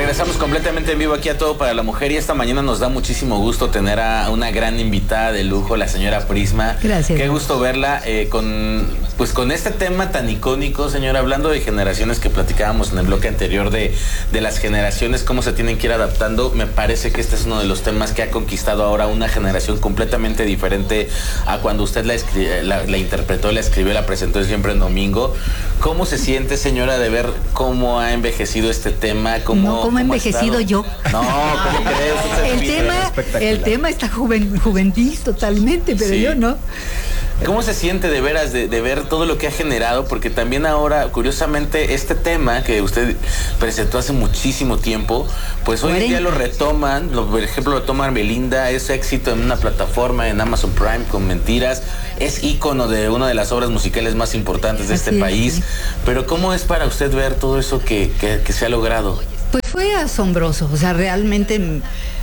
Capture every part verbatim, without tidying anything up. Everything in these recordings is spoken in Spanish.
Regresamos completamente en vivo aquí a Todo para la Mujer y esta mañana nos da muchísimo gusto tener a una gran invitada de lujo, la señora Prisma. Gracias. Qué gusto verla eh, con, pues con este tema tan icónico, señora, hablando de generaciones que platicábamos en el bloque anterior de, de las generaciones, cómo se tienen que ir adaptando. Me parece que este es uno de los temas que ha conquistado ahora una generación completamente diferente a cuando usted la, la, la interpretó, la escribió, la presentó siempre en domingo. ¿Cómo se siente, señora, de ver cómo ha envejecido este tema? ¿Cómo, no, ¿cómo ha envejecido yo? No, ¿cómo crees? El tema, el tema está juven, juvenil totalmente, pero sí. Yo no. ¿Cómo se siente de veras de, de ver todo lo que ha generado? Porque también ahora, curiosamente, este tema que usted presentó hace muchísimo tiempo, pues hoy en día lo retoman, lo, por ejemplo, lo toman Belinda, es éxito en una plataforma, en Amazon Prime, con Mentiras, es ícono de una de las obras musicales más importantes de este Así país. es. Pero ¿cómo es para usted ver todo eso que, que, que se ha logrado? Pues fue asombroso, o sea, realmente...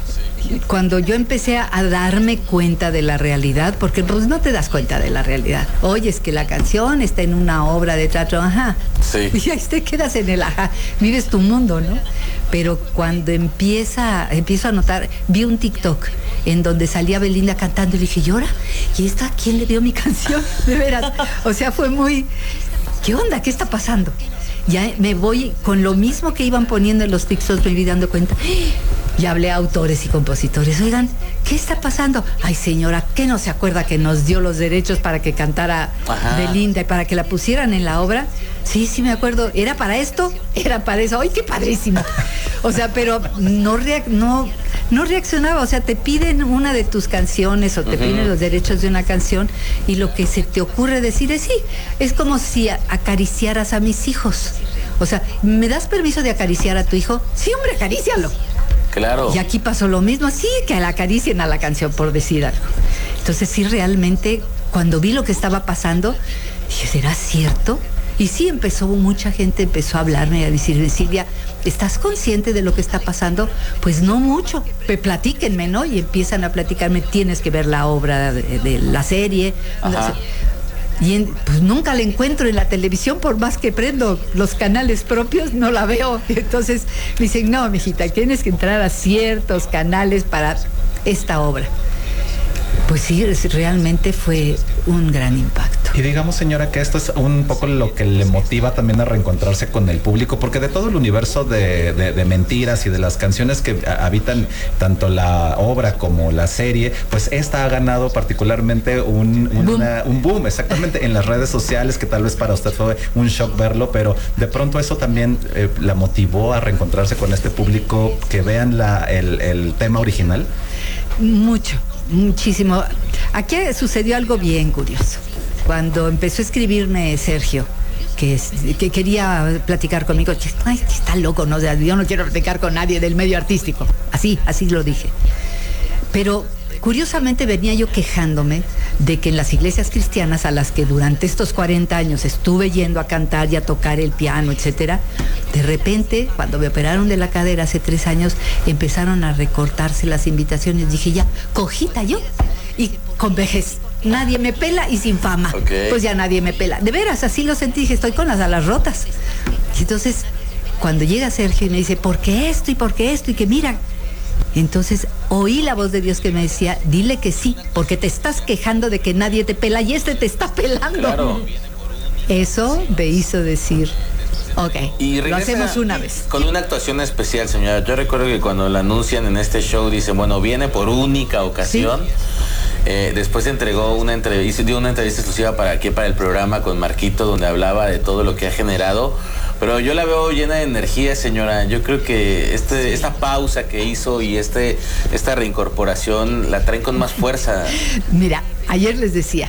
Cuando yo empecé a darme cuenta de la realidad, porque pues no te das cuenta de la realidad. Oye, es que la canción está en una obra de teatro, ajá. Sí. Y ahí te quedas en el ajá, vives tu mundo, ¿no? Pero cuando empieza, empiezo a notar, vi un TikTok en donde salía Belinda cantando y le dije, ¿llora? ¿Y esta quién le dio mi canción? De veras. O sea, fue muy, ¿qué onda? ¿Qué está pasando? Ya me voy con lo mismo que iban poniendo en los TikToks, me vi dando cuenta. Y hablé a autores y compositores. Oigan, ¿qué está pasando? Ay, señora, ¿qué no se acuerda que nos dio los derechos para que cantara Ajá. Belinda y para que la pusieran en la obra? Sí, sí me acuerdo. ¿Era para esto? Era para eso. ¡Ay, qué padrísimo! O sea, pero no, reac no, no reaccionaba. O sea, te piden una de tus canciones o te uh-huh. piden los derechos de una canción y lo que se te ocurre decir es sí. Es como si acariciaras a mis hijos. O sea, ¿me das permiso de acariciar a tu hijo? Sí, hombre, acarícialo. Claro. Y aquí pasó lo mismo, sí, que la acaricien a la canción, por decir algo. Entonces, sí, realmente, cuando vi lo que estaba pasando, dije, ¿será cierto? Y sí, empezó, mucha gente empezó a hablarme y a decirme, Silvia, ¿estás consciente de lo que está pasando? Pues no mucho, pues platíquenme, ¿no? Y empiezan a platicarme, tienes que ver la obra de, de la serie. Ajá. Y en, pues nunca la encuentro en la televisión, por más que prendo los canales propios, no la veo. Entonces me dicen, no, mijita, tienes que entrar a ciertos canales para esta obra. Pues sí, realmente fue un gran impacto. Y digamos, señora, que esto es un poco lo que le motiva también a reencontrarse con el público, porque de todo el universo de, de, de Mentiras y de las canciones que habitan tanto la obra como la serie, pues esta ha ganado particularmente un, un, boom. Una, un boom, exactamente, en las redes sociales, que tal vez para usted fue un shock verlo, pero de pronto eso también eh, la motivó a reencontrarse con este público, que vean la, el, el tema original. Mucho. Muchísimo. Aquí sucedió algo bien curioso. Cuando empezó a escribirme Sergio, que, es, que quería platicar conmigo, que ay, está loco, ¿no? O sea, yo no quiero platicar con nadie del medio artístico. Así, así lo dije. Pero curiosamente venía yo quejándome de que en las iglesias cristianas a las que durante estos cuarenta años estuve yendo a cantar y a tocar el piano, etcétera, de repente, cuando me operaron de la cadera hace tres años, empezaron a recortarse las invitaciones. Dije, ya, cojita yo, y con vejez. Nadie me pela y sin fama. Okay. Pues ya nadie me pela. De veras, así lo sentí, dije, estoy con las alas rotas. Y entonces, cuando llega Sergio y me dice, ¿por qué esto y por qué esto? Y que mira... Entonces oí la voz de Dios que me decía, dile que sí, porque te estás quejando de que nadie te pela y este te está pelando. Claro. Eso me hizo decir, ok, y lo hacemos una vez. Con una actuación especial, señora. Yo recuerdo que cuando la anuncian en este show, dicen, bueno, viene por única ocasión. ¿Sí? Eh, después entregó una entrevista, dio una entrevista exclusiva para aquí, para el programa con Marquito, donde hablaba de todo lo que ha generado. Pero yo la veo llena de energía, señora. Yo creo que este, esta pausa que hizo y este, esta reincorporación la traen con más fuerza. Mira, ayer les decía,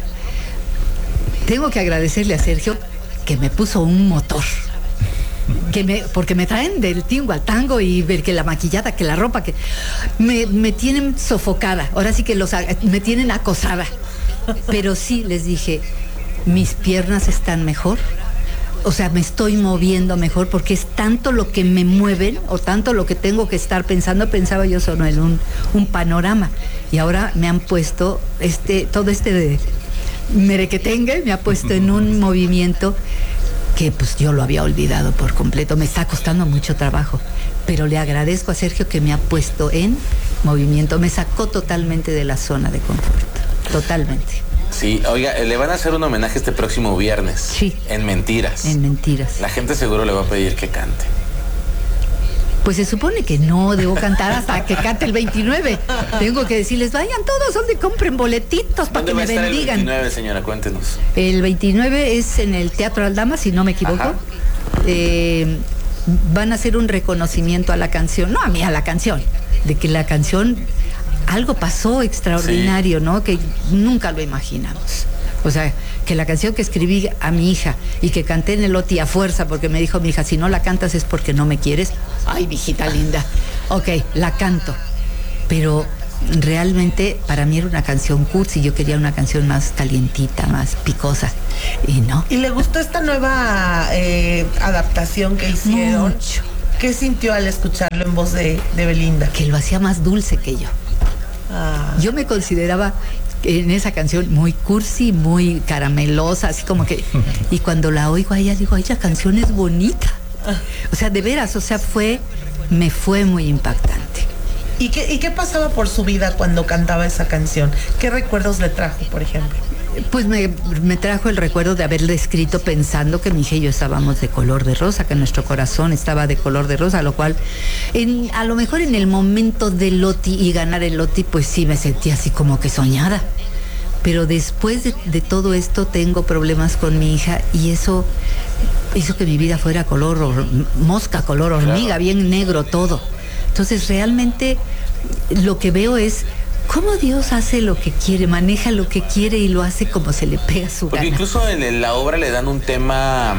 tengo que agradecerle a Sergio que me puso un motor. Que me, porque me traen del tingo al tango y ver que la maquillada, que la ropa, que me, me tienen sofocada. Ahora sí que los, me tienen acosada. Pero sí, les dije, mis piernas están mejor. O sea, me estoy moviendo mejor porque es tanto lo que me mueven o tanto lo que tengo que estar pensando. Pensaba yo solo en un, un panorama. Y ahora me han puesto este, todo este de merequetengue, me ha puesto en un movimiento que pues yo lo había olvidado por completo. Me está costando mucho trabajo, pero le agradezco a Sergio que me ha puesto en movimiento, me sacó totalmente de la zona de confort, totalmente. Sí, oiga, le van a hacer un homenaje este próximo viernes. Sí. En Mentiras. En Mentiras. La gente seguro le va a pedir que cante. Pues se supone que no debo cantar hasta que cante el veintinueve. Tengo que decirles, vayan todos donde compren boletitos para que me bendigan. ¿Dónde va a estar el veintinueve, señora? Cuéntenos. El veintinueve es en el Teatro Aldama, si no me equivoco. Eh, van a hacer un reconocimiento a la canción, no a mí, a la canción, de que la canción, algo pasó extraordinario, sí, ¿no? Que nunca lo imaginamos. O sea, que la canción que escribí a mi hija y que canté en el Oti a fuerza, porque me dijo mi hija, si no la cantas es porque no me quieres. Ay, mi hijita linda. Ok, la canto. Pero realmente para mí era una canción cursi, yo quería una canción más calientita, más picosa. Y no. ¿Y le gustó esta nueva eh, adaptación que hicieron? Mucho. ¿Qué sintió al escucharlo en voz de, de Belinda? Que lo hacía más dulce que yo. Ah. Yo me consideraba en esa canción muy cursi, muy caramelosa, así como que... Y cuando la oigo a ella, digo, ay, la canción es bonita. O sea, de veras, o sea, fue... Me fue muy impactante. ¿Y qué, ¿Y qué pasaba por su vida cuando cantaba esa canción? ¿Qué recuerdos le trajo, por ejemplo? Pues me, me trajo el recuerdo de haberle escrito pensando que mi hija y yo estábamos de color de rosa, que nuestro corazón estaba de color de rosa, lo cual en, a lo mejor en el momento del Oti y ganar el Oti, pues sí me sentí así como que soñada. Pero después de, de todo esto tengo problemas con mi hija y eso hizo que mi vida fuera color or, mosca, color hormiga, claro, bien negro todo. Entonces realmente lo que veo es cómo Dios hace lo que quiere, maneja lo que quiere y lo hace como se le pega su Porque gana. Incluso en la obra le dan un tema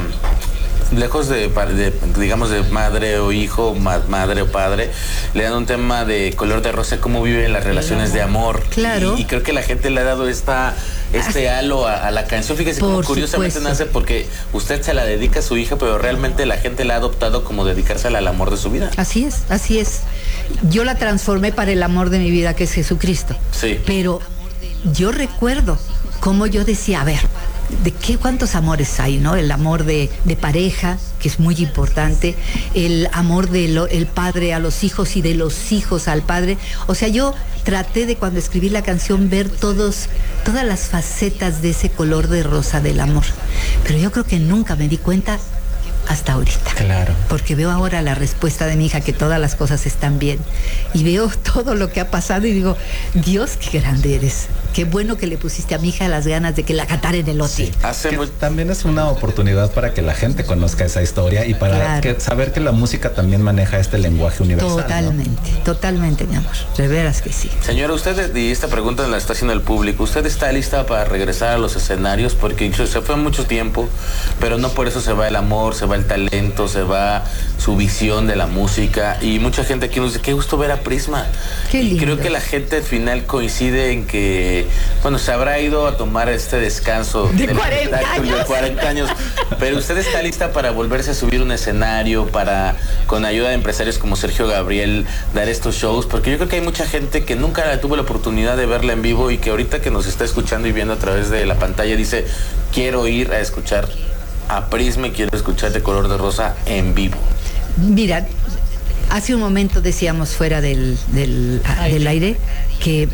lejos de, de, digamos, de madre o hijo, ma, madre o padre, le dan un tema de color de rosa, cómo viven las relaciones de amor. Claro. Y, y creo que la gente le ha dado esta este halo a, a la canción. Fíjese cómo curiosamente nace porque usted se la dedica a su hija, pero realmente la gente la ha adoptado como dedicársela al amor de su vida. Así es, así es. Yo la transformé para el amor de mi vida, que es Jesucristo. Sí. Pero yo recuerdo cómo yo decía, a ver, ¿de qué cuántos amores hay, no? El amor de, de pareja, que es muy importante, el amor del el padre a los hijos y de los hijos al padre. O sea, yo traté de, cuando escribí la canción, ver todos, todas las facetas de ese color de rosa del amor. Pero yo creo que nunca me di cuenta hasta ahorita. Claro. Porque veo ahora la respuesta de mi hija, que todas las cosas están bien. Y veo todo lo que ha pasado y digo, Dios, qué grande eres. Qué bueno que le pusiste a mi hija las ganas de que la cantara en el Oti. Sí. Muy... También es una oportunidad para que la gente conozca esa historia y para claro. que, saber que la música también maneja este lenguaje universal. Totalmente, ¿no? totalmente, mi amor. De veras que sí. Señora, usted, y esta pregunta la está haciendo el público, ¿usted está lista para regresar a los escenarios? Porque se fue mucho tiempo, pero no por eso se va el amor, se va el talento, se va su visión de la música. Y mucha gente aquí nos dice, qué gusto ver a Prisma. Qué lindo. Y creo que la gente al final coincide en que, bueno, se habrá ido a tomar este descanso de cuarenta años. De cuarenta años. Pero usted está lista para volverse a subir un escenario, para, con ayuda de empresarios como Sergio Gabriel, dar estos shows, porque yo creo que hay mucha gente que nunca tuvo la oportunidad de verla en vivo y que ahorita que nos está escuchando y viendo a través de la pantalla dice, quiero ir a escuchar a Prisma y quiero escuchar de color de rosa en vivo. Mira, hace un momento decíamos fuera del, del, Ay, del aire que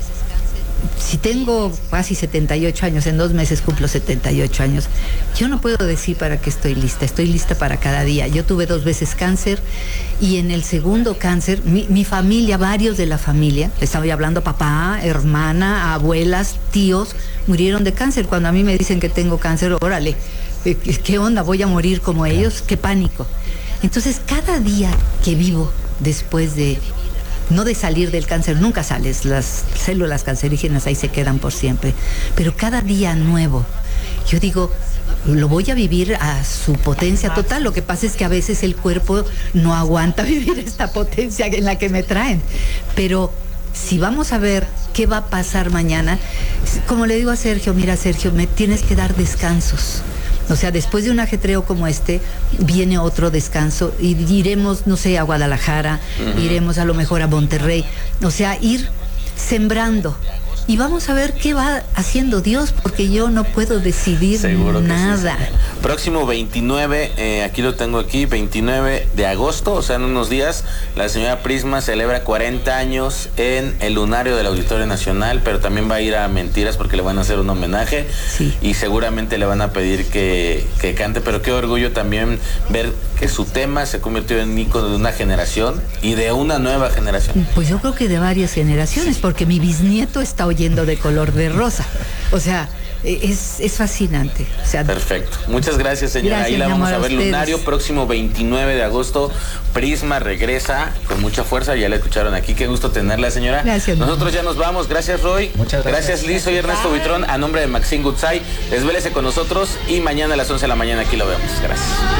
si tengo casi setenta y ocho años, en dos meses cumplo setenta y ocho años, yo no puedo decir para qué estoy lista, estoy lista para cada día. Yo tuve dos veces cáncer y en el segundo cáncer, mi, mi familia, varios de la familia, estaba hablando papá, hermana, abuelas, tíos, murieron de cáncer. Cuando a mí me dicen que tengo cáncer, órale, ¿qué onda? ¿Voy a morir como ellos? ¡Qué pánico! Entonces, cada día que vivo después de... no de salir del cáncer, nunca sales, las células cancerígenas ahí se quedan por siempre, pero cada día nuevo, yo digo, lo voy a vivir a su potencia total. Lo que pasa es que a veces el cuerpo no aguanta vivir esta potencia en la que me traen, pero si vamos a ver qué va a pasar mañana, como le digo a Sergio, mira Sergio, me tienes que dar descansos. O sea, después de un ajetreo como este, viene otro descanso y iremos, no sé, a Guadalajara, uh-huh. iremos a lo mejor a Monterrey. O sea, ir sembrando y vamos a ver qué va haciendo Dios, porque yo no puedo decidir Seguro que nada. Sí, próximo veintinueve, eh, aquí lo tengo aquí, veintinueve de agosto, o sea, en unos días, la señora Prisma celebra cuarenta años en el lunario del Auditorio Nacional, pero también va a ir a Mentiras porque le van a hacer un homenaje, sí. y seguramente le van a pedir que, que cante, pero qué orgullo también ver que su tema se convirtió en ícono de una generación y de una nueva generación. Pues yo creo que de varias generaciones, porque mi bisnieto está oyendo De Color de Rosa. O sea, es, es fascinante. O sea, perfecto. Muchas gracias, señora. Gracias, Ahí la vamos a ver. ustedes. Lunario, próximo veintinueve de agosto. Prisma regresa con mucha fuerza. Ya la escucharon aquí. Qué gusto tenerla, señora. Gracias. Nosotros ya nos vamos. Gracias, Roy. Muchas gracias. Gracias, Liz. Soy Ernesto Buitrón. A nombre de Maxine Goodside, desvélese con nosotros y mañana a las once de la mañana aquí lo vemos. Gracias.